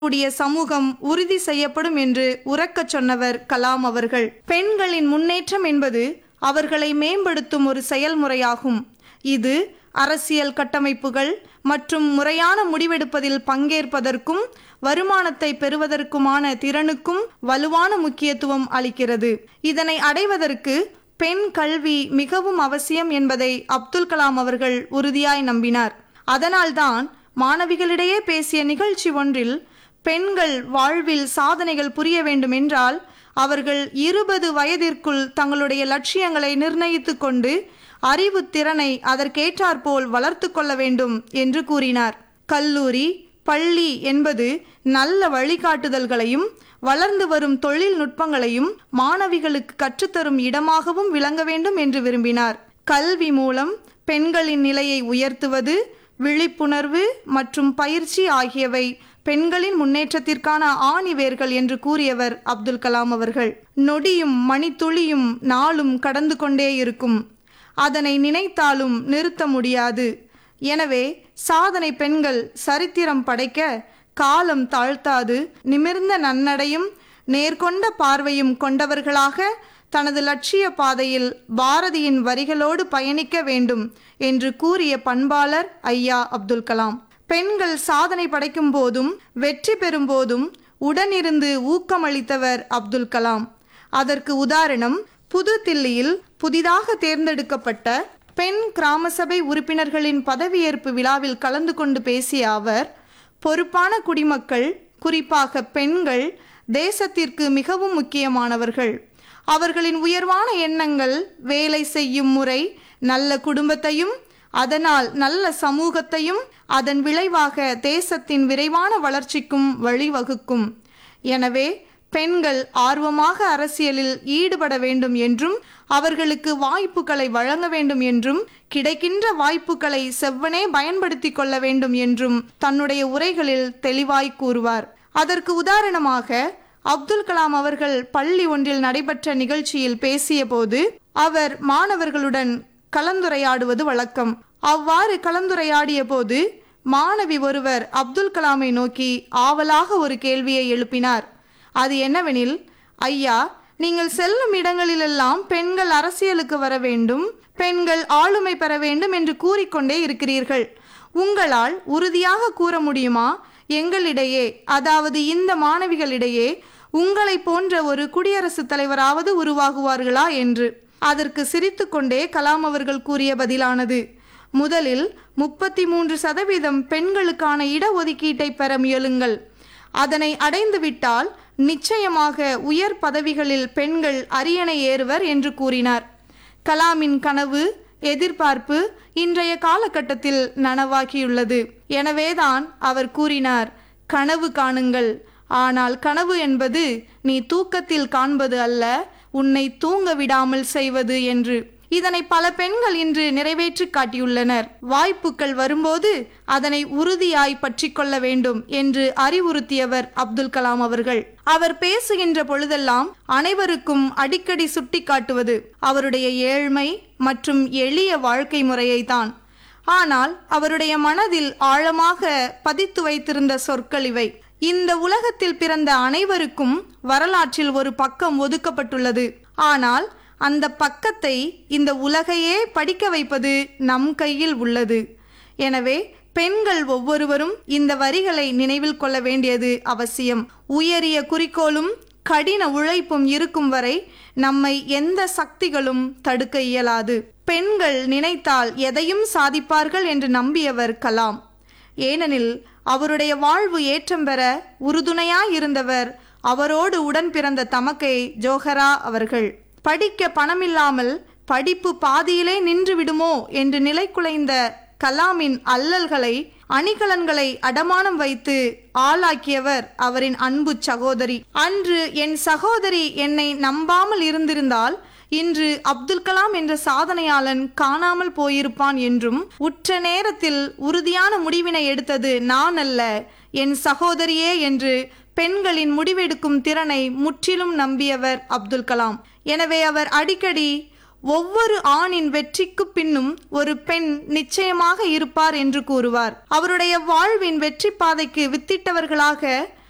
கூடிய சமூகம் உறுதி செய்யப்படும் என்று உரக்கச் சொன்னவர் கலாம் அவர்கள். பெண்களின் முன்னேற்றம் என்பது அவர்களை மேம்படுத்தும் ஒரு செயல்முறையாகும். இது அரசியல் கட்டமைப்புகள் மற்றும் முறையான முடிவெடுப்பதில் பங்கேற்பதற்கும் வருமானத்தை பெறுவதற்குமான திறனுக்கும் வலுவான முக்கியத்துவம் அளிக்கிறது. இதனை அடைவதற்கு பெண் கல்வி மிகவும் அவசியம் என்பதை அப்துல் கலாம் அவர்கள் உறுதியாய் நம்பினார். அதனால்தான் மாணவிகளிடையே பேசிய நிகழ்ச்சி ஒன்றில் பெண்கள் வாழ்வில் சாதனைகள் புரிய வேண்டும் என்றால் அவர்கள் 20 வயதிற்குள் தங்களுடைய லட்சியங்களை நிர்ணயித்து கொண்டு அறிவு திறனை அதற்கேற்றாற்போல் வளர்த்து கொள்ள வேண்டும் என்று கூறினார். கல்லூரி, பள்ளி என்பது நல்ல வழிகாட்டுதல்களையும் வளர்ந்து வரும் தொழில்நுட்பங்களையும் மாணவிகளுக்கு கற்றுத்தரும் இடமாகவும் விளங்க வேண்டும் என்று விரும்பினார். கல்வி மூலம் பெண்களின் நிலையை உயர்த்துவது, விழிப்புணர்வு மற்றும் பயிற்சி ஆகியவை பெண்களின் முன்னேற்றத்திற்கான ஆணிவேர்கள் என்று கூறியவர் அப்துல் கலாம் அவர்கள். நொடியும் மணித்துளியும் நாளும் கடந்து கொண்டே இருக்கும். அதனை நினைத்தாலும் நிறுத்த முடியாது. எனவே சாதனை பெண்கள் சரித்திரம் படைக்க காலம் தாழ்த்தாது நிமிர்ந்த நன்னடையும் நேர்கொண்ட பார்வையும் கொண்டவர்களாக தனது லட்சிய பாதையில் பாரதியின் வரிகளோடு பயணிக்க வேண்டும் என்று கூறிய பண்பாளர் ஐயா அப்துல் கலாம். பெண்கள் சாதனை படைக்கும் போதும் வெற்றி பெறும் போதும் உடனிருந்து ஊக்கமளித்தவர் அப்துல் கலாம். அதற்கு உதாரணம், புது தில்லியில் புதிதாக தேர்ந்தெடுக்கப்பட்ட பெண் கிராம சபை உறுப்பினர்களின் பதவியேற்பு விழாவில் கலந்து கொண்டு பேசிய அவர், பொறுப்பான குடிமக்கள், குறிப்பாக பெண்கள் தேசத்திற்கு மிகவும் முக்கியமானவர்கள். அவர்களின் உயர்வான எண்ணங்கள் வேலை செய்யும் முறை நல்ல குடும்பத்தையும் அதனால் நல்ல சமூகத்தையும் அதன் விளைவாக தேசத்தின் விரைவான வளர்ச்சிக்கும் வழிவகுக்கும். எனவே பெண்கள் ஆர்வமாக அரசியலில் ஈடுபட வேண்டும் என்றும் அவர்களுக்கு வாய்ப்புகளை வழங்க வேண்டும் என்றும் கிடைக்கின்ற வாய்ப்புகளை செவ்வனே பயன்படுத்தி கொள்ள வேண்டும் என்றும் தன்னுடைய உரைகளில் தெளிவாய் கூறுவார். அதற்கு உதாரணமாக அப்துல் கலாம் அவர்கள் பள்ளி ஒன்றில் நடைபெற்ற நிகழ்ச்சியில் பேசிய போது அவர் மாணவர்களுடன் கலந்துரையாடுவது வழக்கம். அவ்வாறு கலந்துரையாடிய போது மாணவி ஒருவர் அப்துல் கலாமை நோக்கி ஆவலாக ஒரு கேள்வியை எழுப்பினார். அது என்னவெனில், ஐயா, நீங்கள் செல்லும் இடங்களிலெல்லாம் பெண்கள் அரசியலுக்கு வர வேண்டும், பெண்கள் ஆளுமை பெற வேண்டும் என்று கூறிக்கொண்டே இருக்கிறீர்கள். உங்களால் உறுதியாக கூற முடியுமா, எங்களிடையே, அதாவது இந்த மாணவிகளிடையே உங்களை போன்ற ஒரு குடியரசுத் தலைவராவது உருவாகுவார்களா என்று. அதற்கு சிரித்துக்கொண்டே கலாம் அவர்கள் கூறிய பதிலானது, முதலில் 33% பெண்களுக்கான இடஒதுக்கீட்டை பெற முயலுங்கள். அதனை அடைந்துவிட்டால் நிச்சயமாக உயர் பதவிகளில் பெண்கள் அரியணை ஏறுவர் என்று கூறினார். கலாமின் கனவு, எதிர்பார்ப்பு இன்றைய காலகட்டத்தில் நனவாகியுள்ளது. எனவேதான் அவர் கூறினார், கனவு காணுங்கள், ஆனால் கனவு என்பது நீ தூக்கத்தில் காண்பது அல்ல, உன்னை தூங்க விடாமல் செய்வது என்று. இதனை பல பெண்கள் இன்று நிறைவேற்றி காட்டியுள்ளனர். வாய்ப்புகள் வரும்போது அதனை உறுதியாய் பற்றி கொள்ள வேண்டும் என்று அறிவுறுத்தியவர் அப்துல் கலாம் அவர்கள். அவர் பேசுகின்ற பொழுதெல்லாம் அனைவருக்கும் அடிக்கடி சுட்டி காட்டுவது அவருடைய ஏழ்மை மற்றும் எளிய வாழ்க்கை முறையை தான். ஆனால் அவருடைய மனதில் ஆழமாக பதித்து வைத்திருந்த சொற்கள் இவை. இந்த உலகத்தில் பிறந்த அனைவருக்கும் வரலாற்றில் ஒரு பக்கம் ஒதுக்கப்பட்டுள்ளது. ஆனால் அந்த பக்கத்தை இந்த உலகையே படிக்க வைப்பது நம் கையில் உள்ளது. எனவே பெண்கள் ஒவ்வொருவரும் இந்த வரிகளை நினைவில் கொள்ள வேண்டியது அவசியம். உயரிய குறிக்கோளும் கடின உழைப்பும் இருக்கும் வரை நம்மை எந்த சக்திகளும் தடுக்க இயலாது. பெண்கள் நினைத்தால் எதையும் சாதிப்பார்கள் என்று நம்பியவர் கலாம். ஏனெனில் அவருடைய வாழ்வு ஏற்றம் பெற உறுதுணையாயிருந்தவர் அவரோடு உடன் பிறந்த தமக்கை ஜோஹரா அவர்கள். படிக்க பணமில்லாமல் படிப்பு பாதியிலே நின்று விடுமோ என்று நிலை குலைந்த கலாமின் அல்லல்களை, அணிகலன்களை அடமானம் வைத்து ஆளாக்கியவர் அவரின் அன்பு சகோதரி. அன்று என் சகோதரி என்னை நம்பாமல் இருந்திருந்தால் இன்று அப்துல் கலாம் என்ற சாதனையாளன் காணாமல் போயிருப்பான் என்றும், உற்ற நேரத்தில் உறுதியான முடிவினை எடுத்தது நான் அல்ல, என் சகோதரியே என்று பெண்களின் முடிவெடுக்கும் திறனை முற்றிலும் நம்பியவர் அப்துல் கலாம். எனவே அவர் அடிக்கடி ஒவ்வொரு ஆணின் வெற்றிக்கு பின்னும் ஒரு பெண் நிச்சயமாக இருப்பார் என்று கூறுவார். அவருடைய வாழ்வின் வெற்றி பாதைக்கு வித்திட்டவர்களாக